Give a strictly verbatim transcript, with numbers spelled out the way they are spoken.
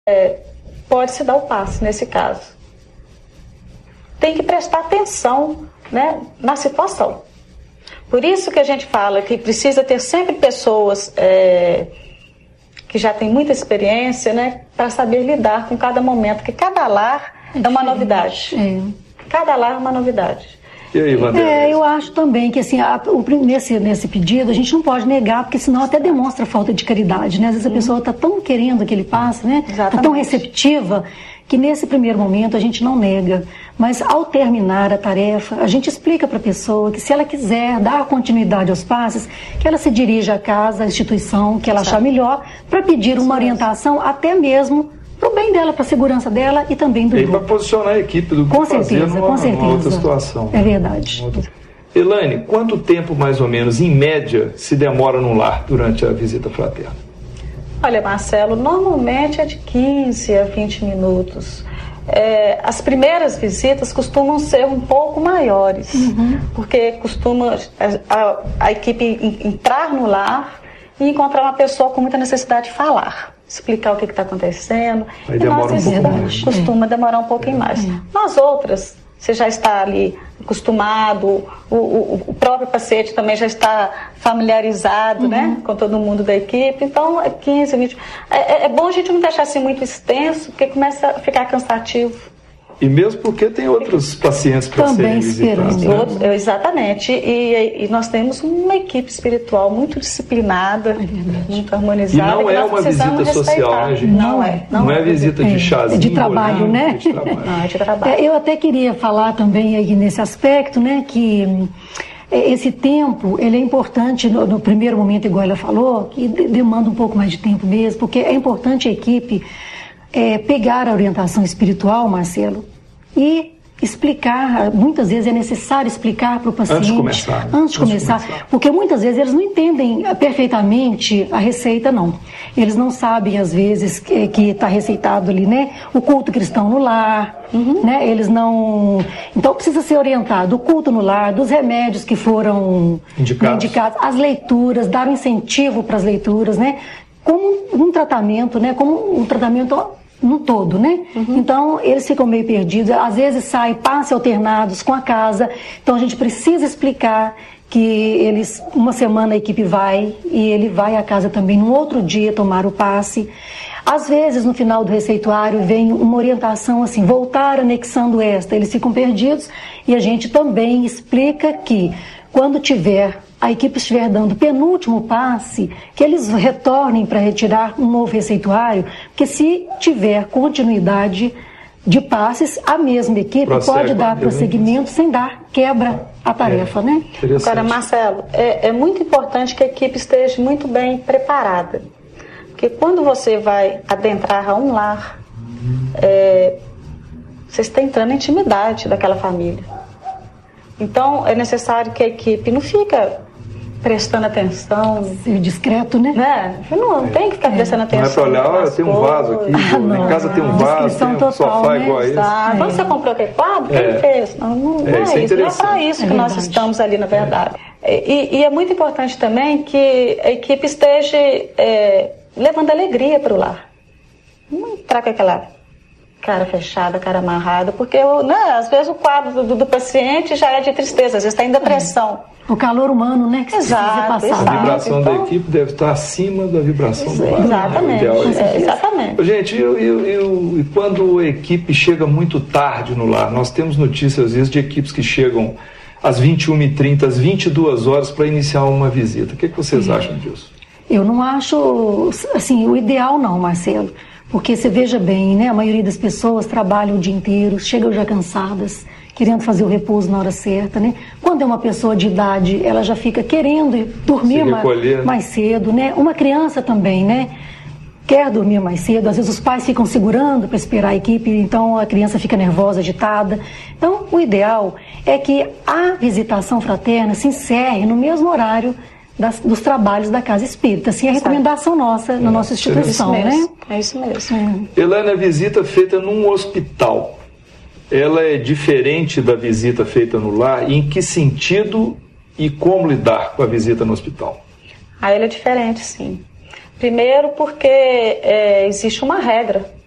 é, pode-se dar o passe nesse caso. Tem que prestar atenção, né, na situação. Por isso que a gente fala que precisa ter sempre pessoas é, que já têm muita experiência, né, para saber lidar com cada momento, porque cada lar é, é uma novidade. É. Cada lar é uma novidade. E aí, Vanderlei? É, eu acho também que assim, a, o, nesse, nesse pedido a gente não pode negar, porque senão até demonstra falta de caridade, né? Às vezes a hum. pessoa está tão querendo que ele passe, né? Está tão receptiva, que nesse primeiro momento a gente não nega. Mas ao terminar a tarefa, a gente explica para a pessoa que se ela quiser dar continuidade aos passes, que ela se dirija à casa, à instituição que ela Exato. achar melhor, para pedir uma orientação até mesmo para o bem dela, para a segurança dela e também do grupo. E para posicionar a equipe do com que fazer certeza, numa, com certeza. numa outra situação. É verdade. Outra... Elaine, quanto tempo mais ou menos, em média, se demora no lar durante a visita fraterna? Olha, Marcelo, normalmente é de quinze a vinte minutos. É, as primeiras visitas costumam ser um pouco maiores, uhum. porque costuma a, a, a equipe entrar no lar e encontrar uma pessoa com muita necessidade de falar, explicar o que está acontecendo. Aí demora um pouco mais. Costuma demorar um pouquinho mais. Nas outras, você já está ali acostumado, o, o, o próprio paciente também já está familiarizado, uhum. né, com todo mundo da equipe. Então, é quinze, vinte... É, é bom a gente não deixar assim muito extenso, porque começa a ficar cansativo. E mesmo porque tem outros pacientes para serem visitados. Né? Outros, exatamente. E, e nós temos uma equipe espiritual muito disciplinada, é muito harmonizada. E não é uma visita social, né, gente? Não é. Não, não é visita de chazinho. É de trabalho, olhando, né? É de trabalho. Não, é de trabalho. É, eu até queria falar também aí nesse aspecto, né, que esse tempo, ele é importante no, no primeiro momento, igual ela falou, que demanda um pouco mais de tempo mesmo, porque é importante a equipe é, pegar a orientação espiritual, Marcelo, e explicar, muitas vezes é necessário explicar para o paciente antes de começar, antes de começar, antes de começar, porque muitas vezes eles não entendem perfeitamente a receita, não. Eles não sabem, às vezes, que está receitado ali, né, o culto cristão no lar, uhum. né, eles não... Então precisa ser orientado o culto no lar, dos remédios que foram indicados, né, indicados as leituras, dar um incentivo para as leituras, né, como um tratamento, né, como um tratamento... no todo, né? Uhum. Então, eles ficam meio perdidos, às vezes saem passes alternados com a casa, então a gente precisa explicar que eles, uma semana a equipe vai e ele vai à casa também no outro dia tomar o passe. Às vezes, no final do receituário, vem uma orientação assim, voltar anexando esta, eles ficam perdidos e a gente também explica que quando tiver... a equipe estiver dando o penúltimo passe, que eles retornem para retirar um novo receituário, porque se tiver continuidade de passes, a mesma equipe Prossegue, pode dar prosseguimento sem dar quebra à tarefa, é, né? Agora, Marcelo, é, é muito importante que a equipe esteja muito bem preparada, porque quando você vai adentrar a um lar, é, você está entrando na intimidade daquela família. Então, é necessário que a equipe não fica prestando atenção. Ser discreto, né? né? Não, não tem que ficar é. prestando atenção. Não é para olhar, olha, tem um vaso aqui, ah, em casa tem um vaso, tem um total, sofá né? igual a esse. Ah, quando é. você comprou aquele quadro, é. quem fez? Não, não, é, não é isso, isso, não é para isso é que verdade. nós estamos ali, na verdade. É. E, e é muito importante também que a equipe esteja é, levando alegria para o lar. Não entrar com aquela cara fechada, cara amarrada, porque né, às vezes o quadro do, do paciente já é de tristeza, às vezes está em depressão. O calor humano, né? Que exato, precisa passar. A vibração então, da equipe deve estar acima da vibração do lar. Exatamente, né? é, exatamente. Gente, eu, eu, eu, e quando a equipe chega muito tarde no lar, nós temos notícias às vezes de equipes que chegam às vinte e uma e trinta, às vinte e duas horas para iniciar uma visita. O que, é que vocês uhum. acham disso? Eu não acho, assim, o ideal não, Marcelo. Porque você veja bem, né? A maioria das pessoas trabalham o dia inteiro, chegam já cansadas, querendo fazer o repouso na hora certa, né? Quando é uma pessoa de idade, ela já fica querendo dormir mais, mais cedo, né? Uma criança também, né? Quer dormir mais cedo, às vezes os pais ficam segurando para esperar a equipe, então a criança fica nervosa, agitada. Então, o ideal é que a visitação fraterna se encerre no mesmo horário Das, dos trabalhos da Casa Espírita. Assim, é a recomendação nossa, na é, nossa instituição, é né? É isso mesmo. É. Elaine, a visita feita num hospital, ela é diferente da visita feita no lar? Em que sentido e como lidar com a visita no hospital? Ah, ela é diferente, sim. Primeiro porque é, existe uma regra